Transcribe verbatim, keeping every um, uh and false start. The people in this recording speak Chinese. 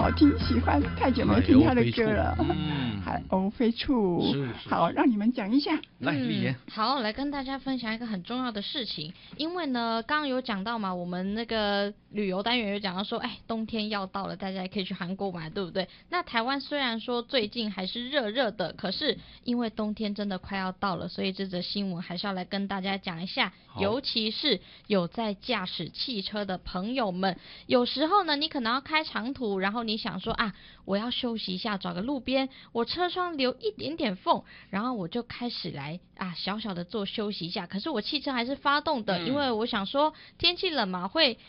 好听，喜欢，太久没听他的歌了。 嗯， 海鸥飞处， 是是， 好，让你们讲一下。 来，丽妍、 嗯，好，来跟大家分享一个很重要的事情，因为呢，刚刚有讲到嘛，我们那个旅游单元有讲到说，哎，冬天要到了，大家也可以去韩国玩，对不对？那台湾虽然说最近还是热热的，可是因为冬天真的快要到了，所以这则新闻还是要来跟大家讲一下，尤其是有在驾驶汽车的朋友们，有时候呢，你可能要开长途，然后你想说啊，我要休息一下，找个路边，我车窗留一点点缝，然后我就开始来啊小小的做休息一下，可是我汽车还是发动的，嗯、因为我想说天气冷嘛，会